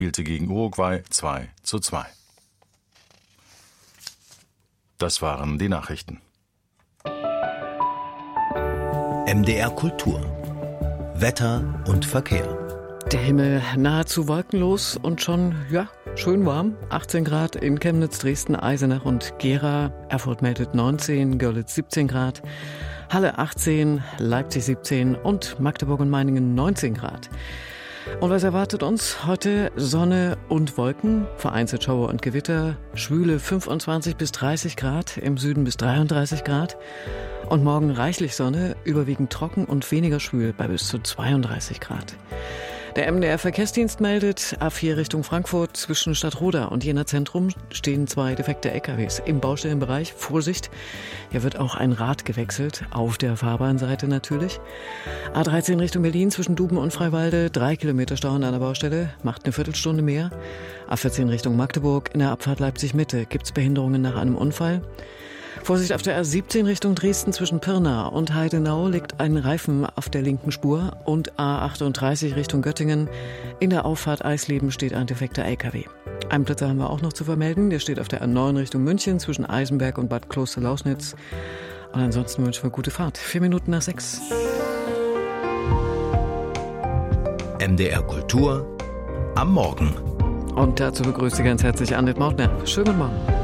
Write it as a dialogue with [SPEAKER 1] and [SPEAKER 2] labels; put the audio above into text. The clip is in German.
[SPEAKER 1] spielte gegen Uruguay 2:2. Das waren die Nachrichten.
[SPEAKER 2] MDR Kultur. Wetter und Verkehr.
[SPEAKER 3] Der Himmel nahezu wolkenlos und schon, schön warm. 18 Grad in Chemnitz, Dresden, Eisenach und Gera. Erfurt meldet 19, Görlitz 17 Grad. Halle 18, Leipzig 17 und Magdeburg und Meiningen 19 Grad. Und was erwartet uns heute? Sonne und Wolken, vereinzelt Schauer und Gewitter, schwüle 25 bis 30 Grad, im Süden bis 33 Grad. Und morgen reichlich Sonne, überwiegend trocken und weniger schwül bei bis zu 32 Grad. Der MDR-Verkehrsdienst meldet, A4 Richtung Frankfurt zwischen Stadtroda und Jena Zentrum stehen 2 defekte LKWs im Baustellenbereich. Vorsicht, hier wird auch ein Rad gewechselt, auf der Fahrbahnseite natürlich. A13 Richtung Berlin zwischen Duben und Freiwalde, 3 Kilometer Stau an einer Baustelle, macht eine Viertelstunde mehr. A14 Richtung Magdeburg, in der Abfahrt Leipzig-Mitte gibt's Behinderungen nach einem Unfall. Vorsicht auf der A17 Richtung Dresden zwischen Pirna und Heidenau liegt ein Reifen auf der linken Spur und A38 Richtung Göttingen. In der Auffahrt Eisleben steht ein defekter LKW. Einen Blitzer haben wir auch noch zu vermelden. Der steht auf der A9 Richtung München zwischen Eisenberg und Bad Kloster-Lausnitz. Und ansonsten wünschen wir gute Fahrt. 4 Minuten nach 6.
[SPEAKER 2] MDR Kultur am Morgen.
[SPEAKER 3] Und dazu begrüße ich ganz herzlich Annette Mautner. Schönen guten Morgen.